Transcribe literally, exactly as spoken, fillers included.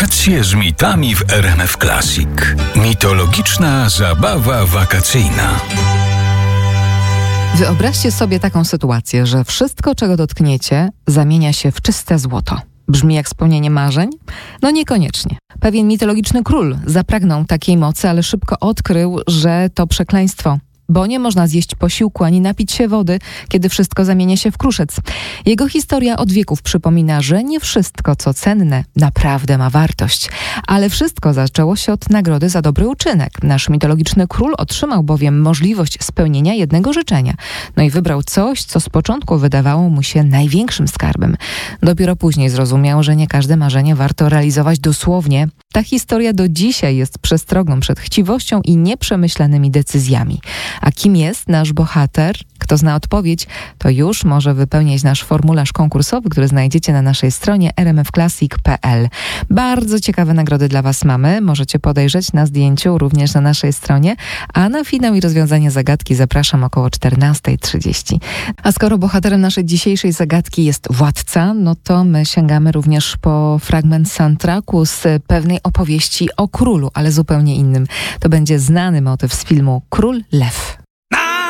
Wakacje z mitami w R M F Classic. Mitologiczna zabawa wakacyjna. Wyobraźcie sobie taką sytuację, że wszystko, czego dotkniecie, zamienia się w czyste złoto. Brzmi jak spełnienie marzeń? No niekoniecznie. Pewien mitologiczny król zapragnął takiej mocy, ale szybko odkrył, że to przekleństwo. Bo nie można zjeść posiłku ani napić się wody, kiedy wszystko zamienia się w kruszec. Jego historia od wieków przypomina, że nie wszystko, co cenne, naprawdę ma wartość. Ale wszystko zaczęło się od nagrody za dobry uczynek. Nasz mitologiczny król otrzymał bowiem możliwość spełnienia jednego życzenia. No i wybrał coś, co z początku wydawało mu się największym skarbem. Dopiero później zrozumiał, że nie każde marzenie warto realizować dosłownie. Ta historia do dzisiaj jest przestrogą przed chciwością i nieprzemyślanymi decyzjami. A kim jest nasz bohater? Kto zna odpowiedź, to już może wypełniać nasz formularz konkursowy, który znajdziecie na naszej stronie r m f classic kropka p l. Bardzo ciekawe nagrody dla Was mamy. Możecie podejrzeć na zdjęciu również na naszej stronie. A na finał i rozwiązanie zagadki zapraszam około czternasta trzydzieści. A skoro bohaterem naszej dzisiejszej zagadki jest władca, no to my sięgamy również po fragment soundtracku z pewnej opowieści o królu, ale zupełnie innym. To będzie znany motyw z filmu Król Lew.